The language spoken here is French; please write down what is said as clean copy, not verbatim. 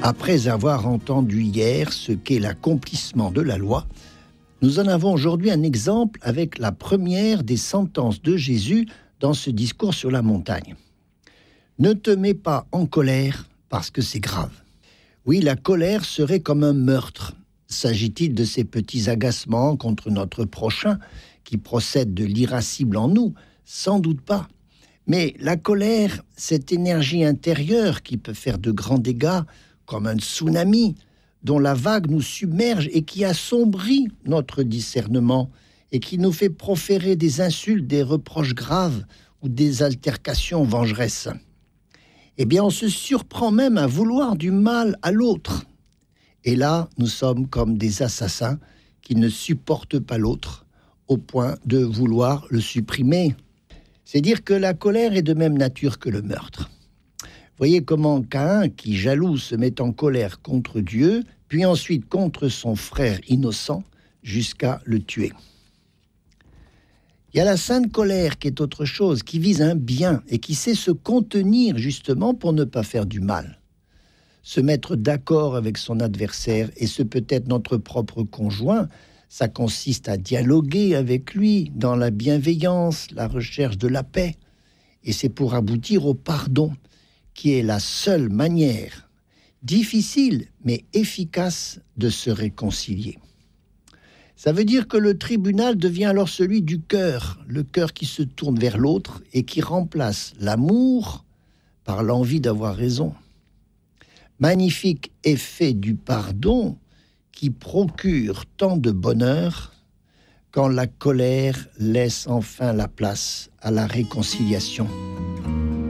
Après avoir entendu hier ce qu'est l'accomplissement de la loi, nous en avons aujourd'hui un exemple avec la première des sentences de Jésus dans ce discours sur la montagne. Ne te mets pas en colère parce que c'est grave. Oui, la colère serait comme un meurtre. S'agit-il de ces petits agacements contre notre prochain qui procèdent de l'irascible en nous? Sans doute pas. Mais la colère, cette énergie intérieure qui peut faire de grands dégâts, comme un tsunami, dont la vague nous submerge et qui assombrit notre discernement et qui nous fait proférer des insultes, des reproches graves ou des altercations vengeresses. Eh bien, on se surprend même à vouloir du mal à l'autre. Et là, nous sommes comme des assassins qui ne supportent pas l'autre au point de vouloir le supprimer. C'est dire que la colère est de même nature que le meurtre. Voyez comment Caïn, qui jaloux, se met en colère contre Dieu, puis ensuite contre son frère innocent, jusqu'à le tuer. Il y a la sainte colère qui est autre chose, qui vise un bien et qui sait se contenir justement pour ne pas faire du mal. Se mettre d'accord avec son adversaire, et ce peut être notre propre conjoint, ça consiste à dialoguer avec lui dans la bienveillance, la recherche de la paix. Et c'est pour aboutir au pardon, qui est la seule manière, difficile mais efficace, de se réconcilier. Ça veut dire que le tribunal devient alors celui du cœur, le cœur qui se tourne vers l'autre et qui remplace l'amour par l'envie d'avoir raison. Magnifique effet du pardon qui procure tant de bonheur quand la colère laisse enfin la place à la réconciliation.